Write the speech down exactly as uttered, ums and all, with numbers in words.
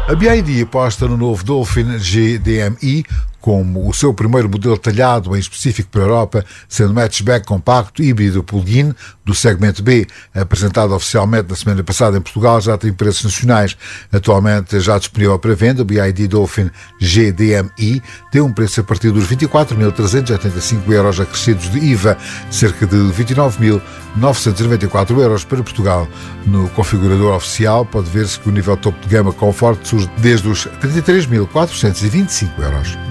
A B Y D aposta no novo Dolphin G D M I como o seu primeiro modelo talhado em específico para a Europa, sendo um hatchback compacto híbrido plug-in do segmento B, apresentado oficialmente na semana passada em Portugal, já tem preços nacionais. Atualmente já disponível para venda, o B Y D Dolphin G D M I tem um preço a partir dos vinte e quatro mil trezentos e oitenta e cinco euros acrescidos de I V A, cerca de vinte e nove mil novecentos e noventa e quatro euros para Portugal. No configurador oficial pode ver-se que o nível topo de gama Comfort surge desde os trinta e três mil quatrocentos e vinte e cinco euros.